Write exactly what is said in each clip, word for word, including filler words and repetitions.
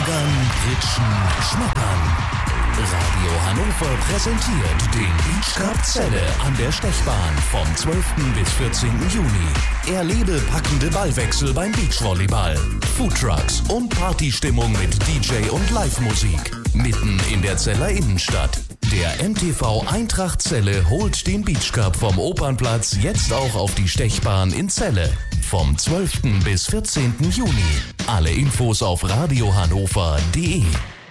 Baggern, Pritschen, Schmettern. Radio Hannover präsentiert den Beach Cup Celle an der Stechbahn vom zwölften bis vierzehnten Juni. Erlebe packende Ballwechsel beim Beachvolleyball, Foodtrucks und Partystimmung mit D J und Live-Musik. Mitten in der Celler Innenstadt. Der M T V Eintracht Celle holt den Beach Cup vom Opernplatz jetzt auch auf die Stechbahn in Celle. Vom zwölften bis vierzehnten Juni. Alle Infos auf radiohannover punkt de.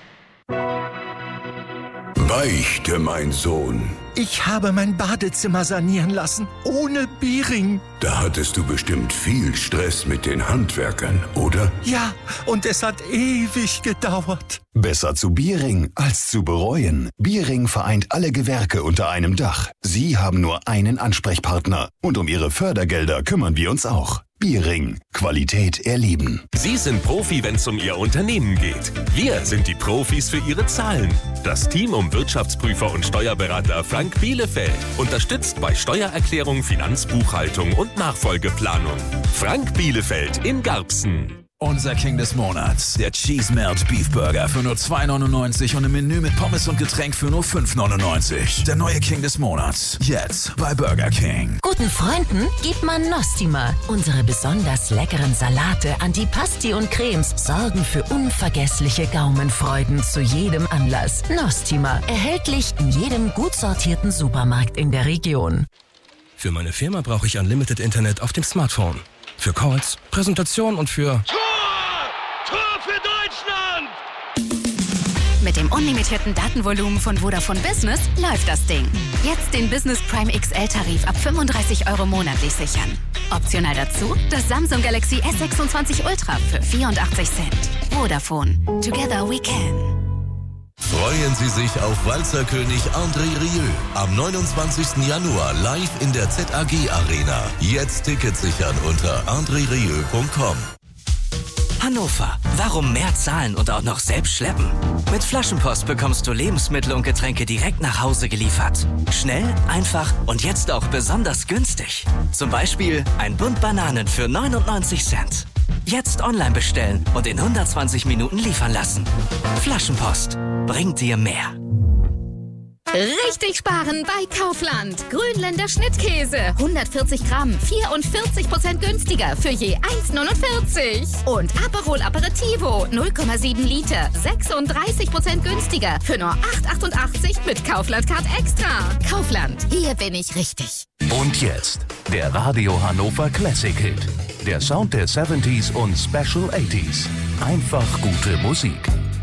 Beichte, mein Sohn. Ich habe mein Badezimmer sanieren lassen, ohne Biering. Da hattest du bestimmt viel Stress mit den Handwerkern, oder? Ja, und es hat ewig gedauert. Besser zu Biering als zu bereuen. Biering vereint alle Gewerke unter einem Dach. Sie haben nur einen Ansprechpartner. Und um Ihre Fördergelder kümmern wir uns auch. Biering. Qualität erleben. Sie sind Profi, wenn es um Ihr Unternehmen geht. Wir sind die Profis für Ihre Zahlen. Das Team um Wirtschaftsprüfer und Steuerberater Frank Bielefeld unterstützt bei Steuererklärung, Finanzbuchhaltung und Nachfolgeplanung. Frank Bielefeld in Garbsen. Unser King des Monats, der Cheese Melt Beef Burger für nur zwei neunundneunzig und ein Menü mit Pommes und Getränk für nur fünf neunundneunzig. Der neue King des Monats, jetzt bei Burger King. Guten Freunden gibt man Nostima. Unsere besonders leckeren Salate, Antipasti und Cremes sorgen für unvergessliche Gaumenfreuden zu jedem Anlass. Nostima, erhältlich in jedem gut sortierten Supermarkt in der Region. Für meine Firma brauche ich Unlimited Internet auf dem Smartphone. Für Calls, Präsentation und für... Tor! Tor für Deutschland! Mit dem unlimitierten Datenvolumen von Vodafone Business läuft das Ding. Jetzt den Business Prime X L-Tarif ab fünfunddreißig Euro monatlich sichern. Optional dazu das Samsung Galaxy S sechsundzwanzig Ultra für vierundachtzig Cent. Vodafone. Together we can. Freuen Sie sich auf Walzerkönig André Rieu am neunundzwanzigsten Januar live in der Z A G Arena. Jetzt Tickets sichern unter andre rieu punkt com. Hannover. Warum mehr zahlen und auch noch selbst schleppen? Mit Flaschenpost bekommst du Lebensmittel und Getränke direkt nach Hause geliefert. Schnell, einfach und jetzt auch besonders günstig. Zum Beispiel ein Bund Bananen für neunundneunzig Cent. Jetzt online bestellen und in hundertzwanzig Minuten liefern lassen. Flaschenpost bringt dir mehr. Richtig sparen bei Kaufland. Grünländer Schnittkäse. hundertvierzig Gramm. vierundvierzig Prozent günstiger für je eins neunundvierzig. Und Aperol Aperitivo. null Komma sieben Liter. sechsunddreißig Prozent günstiger für nur acht achtundachtzig mit Kaufland Card Extra. Kaufland. Hier bin ich richtig. Und jetzt der Radio Hannover Classic Hit. Der Sound der siebziger und Special achtziger. Einfach gute Musik.